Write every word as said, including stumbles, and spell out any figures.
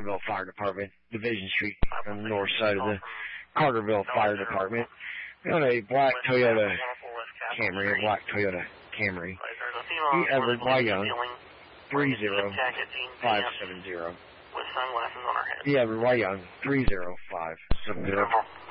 Carterville Fire Department, Division Street, on the north side of the Carterville Fire Department. We got a black Toyota Camry, a black Toyota Camry. E. Edward Y. Young, three zero five seven zero. With sunglasses on her head. E. Edward Y. Young, three zero five seven zero.